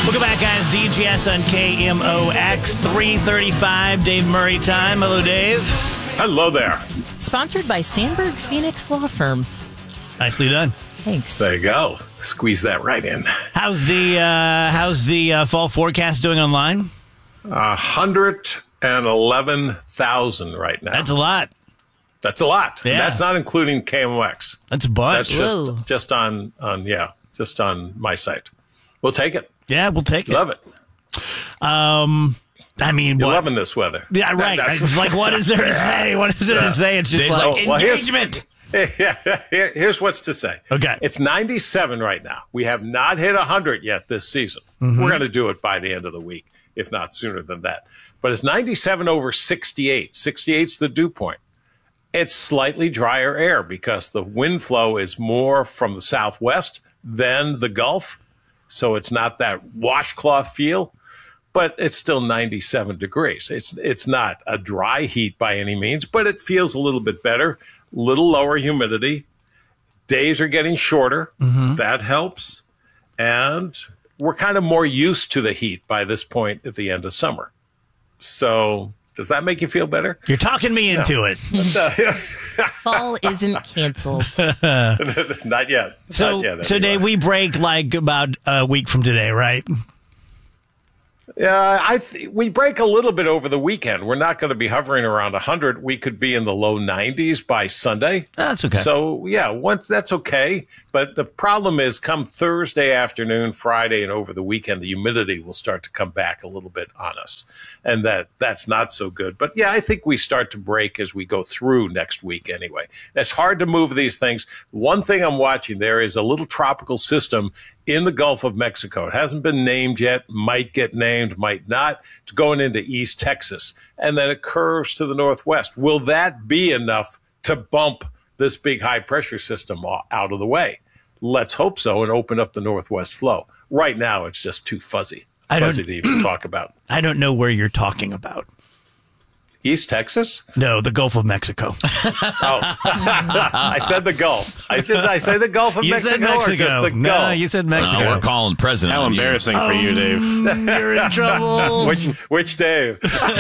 Welcome back, guys. DGS on KMOX 335. Dave Murray time. Hello, Dave. Hello there. Sponsored by Sandberg Phoenix Law Firm. Nicely done. Thanks. There you go. Squeeze that right in. How's the fall forecast doing online? 111,000 right now. That's a lot. That's a lot. Yeah. That's not including KMOX. That's a bunch. That's just on my site. We'll take it. Yeah, we'll take it. Love it. I mean, You're what? loving this weather. Yeah, right. It's like, what is there to say? What is there to say? It's just Dave's like like, engagement. Here's what's to say. Okay. It's 97 right now. We have not hit 100 yet this season. We're going to do it by the end of the week, if not sooner than that. But it's 97 over 68. 68's the dew point. It's slightly drier air because the wind flow is more from the southwest than the Gulf. So it's not that washcloth feel, but it's still 97 degrees. It's not a dry heat by any means, but it feels a little bit better, little lower humidity. Days are getting shorter. That helps. And we're kind of more used to the heat by this point at the end of summer. So does that make you feel better? you're talking me into it. Fall isn't canceled. Not yet. So, Not yet, so anyway. Dave, we break like about a week from today, right? We break a little bit over the weekend. We're not going to be hovering around 100. We could be in the low 90s by Sunday. That's okay. So, that's okay. But the problem is come Thursday afternoon, Friday, and over the weekend, the humidity will start to come back a little bit on us. And that's not so good. But, I think we start to break as we go through next week anyway. It's hard to move these things. One thing I'm watching there is a little tropical system in the Gulf of Mexico. It hasn't been named yet, might get named, might not. It's going into East Texas, and then it curves to the northwest. Will that be enough to bump this big high-pressure system out of the way? Let's hope so and open up the northwest flow. Right now, it's just too fuzzy to even talk about. I don't know where you're talking about. East Texas? No, the Gulf of Mexico. Oh, I said the Gulf. I say the Gulf of You Mexico, said Mexico. or just the No, Gulf? you said Mexico. We're calling president. How on you. embarrassing for you, Dave. You're in trouble. Which Dave?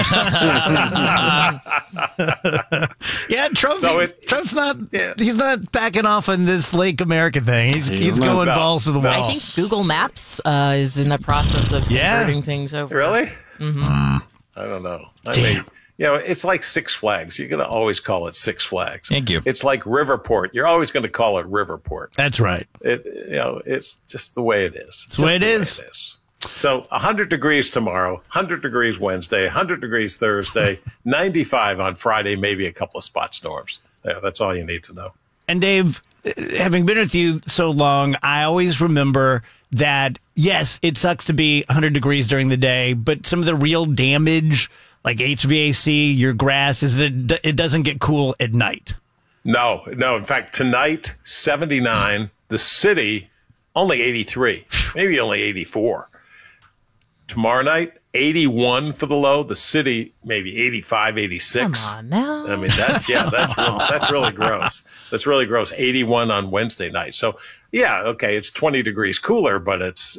Yeah, Trump. So Trump's not. Yeah. He's not backing off on this Lake America thing. He's going balls to the wall. I think Google Maps is in the process of converting things over. Really? I don't know. I mean, it's like Six Flags. You're going to always call it Six Flags. Thank you. It's like Riverport. You're always going to call it Riverport. That's right. It's just the way it is. It's the way it is. So 100 degrees tomorrow, 100 degrees Wednesday, 100 degrees Thursday, 95 on Friday, maybe a couple of spot storms. Yeah, that's all you need to know. And Dave, having been with you so long, I always remember that, yes, it sucks to be 100 degrees during the day, but some of the real damage, like HVAC, your grass, is that it doesn't get cool at night. No. In fact, tonight, 79. The city, only 83, maybe only 84. Tomorrow night, 81 for the low. The city, maybe 85, 86. Come on now. I mean, that's really gross. That's really gross. 81 on Wednesday night. So, okay, it's 20 degrees cooler, but it's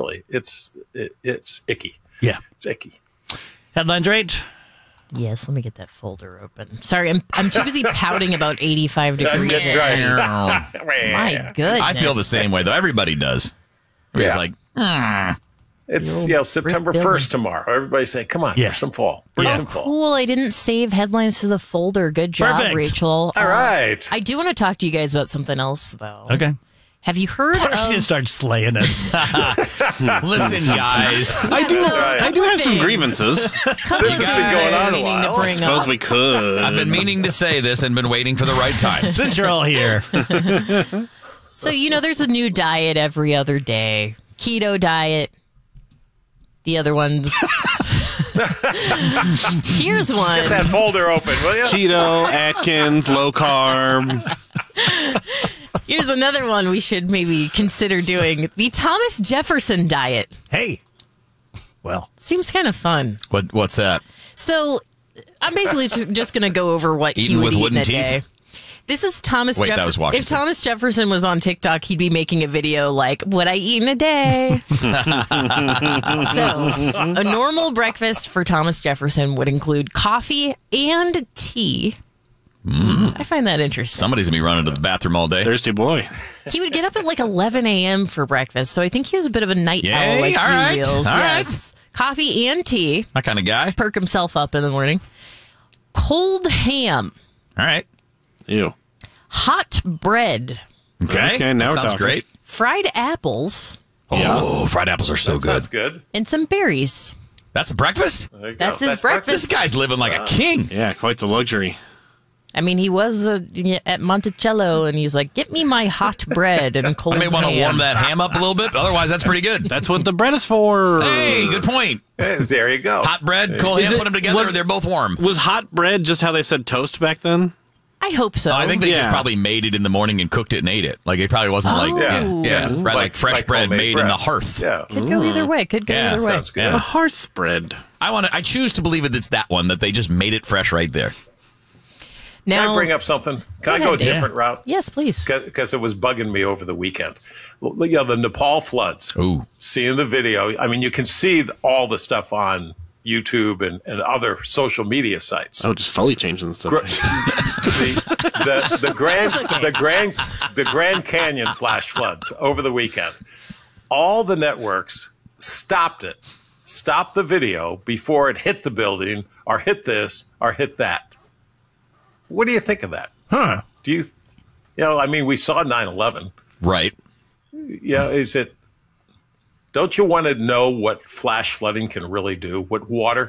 icky. Yeah. It's icky. Headlines rate? Yes, let me get that folder open. Sorry, I'm too busy pouting about 85 degrees. That's right. My goodness. I feel the same way, though. Everybody does. We're just like, It's September brick 1st tomorrow. Everybody say, come on, bring some fall. Bring some fall. Cool. I didn't save headlines to the folder. Good job, Perfect. Rachel. All right. I do want to talk to you guys about something else, though. Okay. Have you heard She's going to of... start slaying us. listen, guys. I do have some grievances. This has been going on a while. I suppose we could. I've been meaning to say this and been waiting for the right time. Since you're all here. So, there's a new diet every other day. Keto diet. The other ones. Here's one. Get that folder open, will you? Cheeto, Atkins, low carb. Here's another one we should maybe consider doing. The Thomas Jefferson diet. Hey. Well. Seems kind of fun. What's that? So I'm basically just going to go over what he Eating would with eat in wooden a teeth? day. This is Thomas Wait, that was Jefferson. Washington. If Thomas Jefferson was on TikTok, he'd be making a video like, what I eat in a day. So, a normal breakfast for Thomas Jefferson would include coffee and tea. I find that interesting. Somebody's going to be running to the bathroom all day. Thirsty boy. He would get up at like 11 a.m. for breakfast, so I think he was a bit of a night Yay, owl like all you, right, Wheels. all Yes. Coffee and tea. My kind of guy. Perk himself up in the morning. Cold ham. All right. Ew. Hot bread. Okay. Okay, now that we're sounds talking. great. Fried apples. Oh, fried apples are so good. That's good. And some berries. That's breakfast? There you That's go. his breakfast. This guy's living like a king. Yeah, quite the luxury. I mean, he was at Monticello, and he's like, get me my hot bread and cold I may want to ham. warm that ham up a little bit. Otherwise, that's pretty good. That's what the bread is for. Hey, good point. There you go. Hot bread, cold Is ham, it- put them together. was- They're both warm. Was hot bread just how they said toast back then? I hope so. I think they just Yeah. probably made it in the morning and cooked it and ate it. Like it probably wasn't like Oh. yeah, right, like fresh bread homemade made in bread. the hearth. Yeah. Could go either way. Could go Yeah, either way. Sounds good. Yeah. A hearth bread. I choose to believe it's that one that they just made it fresh right there. Can Now, I bring up something? Can I Go go a ahead, Dave. different route? Yes, please. Because it was bugging me over the weekend. Well, you know, the Nepal floods. Ooh. Seeing the video, I mean, you can see all the stuff on YouTube and other social media sites. Oh, just fully changing stuff. the Grand Canyon flash floods over the weekend. All the networks stopped the video before it hit the building or hit this or hit that. What do you think of that? Huh. Do you know, I mean, we saw 9/11. Right. Yeah, is it? Don't you want to know what flash flooding can really do? What water